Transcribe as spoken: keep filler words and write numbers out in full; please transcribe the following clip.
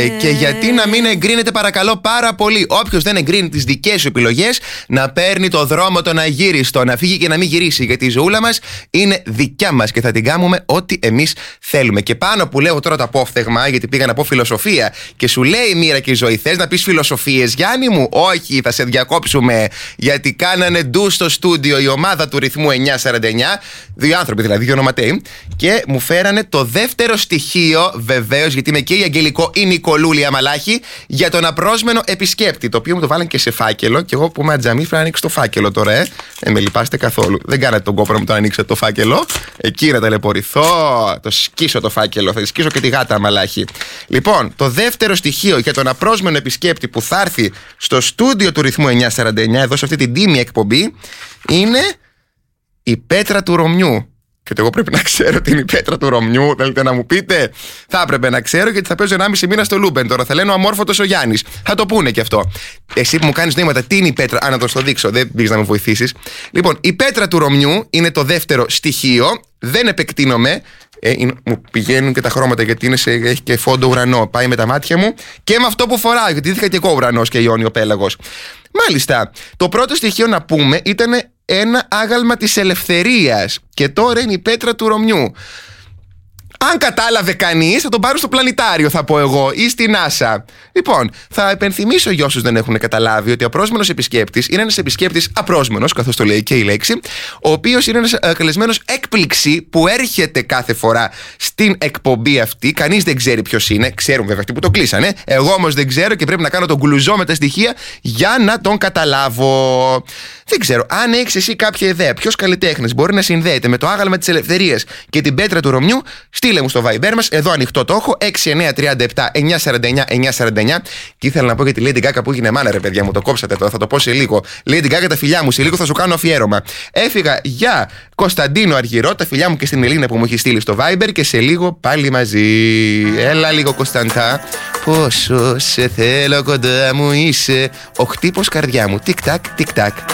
Ε, και γιατί να μην εγκρίνετε, παρακαλώ πάρα πολύ. Όποιος δεν εγκρίνει τις δικές σου επιλογές, να παίρνει το δρόμο τον αγύριστο, να φύγει και να μην γυρίσει. Γιατί η ζωούλα μας είναι δικιά μας και θα την κάνουμε ό,τι εμείς θέλουμε. Και πάνω που λέω τώρα το απόφθεγμα, γιατί πήγα να πω φιλοσοφία, και σου λέει η μοίρα και η ζωή, θες να πεις φιλοσοφίες, Γιάννη μου? Όχι, θα σε διακόψουμε. Γιατί κάνανε ντου στο στούντιο η ομάδα του ρυθμού εννιακόσια σαράντα εννιά, δύο άνθρωποι δηλαδή, δύο ονοματέοι, και μου φέρανε το δεύτερο στοιχείο, βεβαίως, γιατί είμαι και η Αγγελικό ή Νικολούλη Αμαλάχη, για τον απρόσμενο επισκέπτη. Το οποίο μου το βάλαν και σε φάκελο, και εγώ που είμαι ατζαμί, πρέπει να ανοίξω το φάκελο τώρα, ε. Δεν με λυπάστε καθόλου. Δεν κάνατε τον κόπο να μου το ανοίξετε το φάκελο. Εκεί να ταλαιπωρηθώ. Το σκίσω το φάκελο. Θα σκίσω και τη γάτα Αμαλάχη. Λοιπόν, το δεύτερο στοιχείο για τον απρόσμενο επισκέπτη που θα έρθει στο στούντιο του ρυθμού εννιακόσια σαράντα εννιά, εδώ σε αυτή την τίμια εκπομπή, είναι η Πέτρα του Ρωμιού. Και εγώ πρέπει να ξέρω τι είναι η Πέτρα του Ρωμιού. Θέλετε να μου πείτε? Θα έπρεπε να ξέρω, γιατί θα παίζω ενάμιση μήνα στο Λούμπεν. Τώρα θα λένε ο αμόρφωτος ο Γιάννης. Θα το πούνε και αυτό. Εσύ που μου κάνεις νοήματα, τι είναι η Πέτρα? Α, να το στο δείξω. Δεν πήγες να με βοηθήσεις. Λοιπόν, η Πέτρα του Ρωμιού είναι το δεύτερο στοιχείο. Δεν επεκτείνομαι. Ε, είναι, μου πηγαίνουν και τα χρώματα, γιατί είναι σε, έχει και φόντο ουρανό. Πάει με τα μάτια μου και με αυτό που φοράω, γιατί είχα και εγώ ουρανός και Ιόνιο πέλαγος. Μάλιστα. Το πρώτο στοιχείο να πούμε ήταν ένα άγαλμα της ελευθερίας. Και τώρα είναι η Πέτρα του Ρωμιού. Αν κατάλαβε κανείς, θα τον πάρω στο πλανητάριο, θα πω εγώ, ή στη NASA. Λοιπόν, θα επενθυμίσω για όσους δεν έχουν καταλάβει ότι ο απρόσμενος επισκέπτης είναι ένας επισκέπτης απρόσμενος, καθώς το λέει και η λέξη, ο οποίος είναι ένας ε, καλεσμένος έκπληξη που έρχεται κάθε φορά στην εκπομπή αυτή. Κανείς δεν ξέρει ποιος είναι. Ξέρουν βέβαια αυτοί που το κλείσανε. Εγώ όμως δεν ξέρω και πρέπει να κάνω τον κουλουζό με τα στοιχεία για να τον καταλάβω. Δεν ξέρω. Αν έχεις εσύ κάποια ιδέα ποιος καλλιτέχνης μπορεί να συνδέεται με το άγαλμα της ελευθερίας και την Πέτρα του Ρωμιού, στείλε μου στο Viber μας, εδώ ανοιχτό το έχω, έξι εννιά τρία επτά εννιακόσια σαράντα εννιά εννιακόσια σαράντα εννιά. Και ήθελα να πω για τη Lady Gaga που έγινε μάνα, ρε παιδιά μου, το κόψατε τώρα, θα το πω σε λίγο. Lady Gaga, τα φιλιά μου, σε λίγο θα σου κάνω αφιέρωμα. Έφυγα για Κωνσταντίνο Αργυρό, τα φιλιά μου και στην Ελίνα που μου έχει στείλει στο Viber, και σε λίγο πάλι μαζί. Έλα λίγο, Κωνσταντά. Πόσο σε θέλω κοντά μου είσαι, ο χτύπος καρδιά μου, τικ-τακ, τικ-τακ.